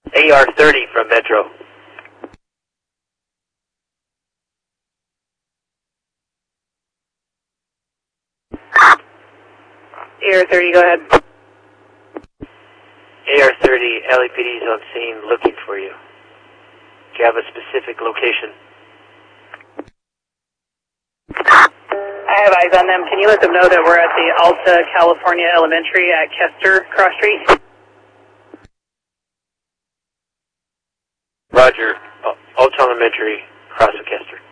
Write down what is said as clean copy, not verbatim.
AR-30 from Metro. AR-30, go ahead. AR-30, LAPD is on scene looking for you. Do you have a specific location? I have eyes on them. Can you let them know that we're at the Alta California Elementary at Kester Cross Street? Roger. Alta Elementary, cross of Kester.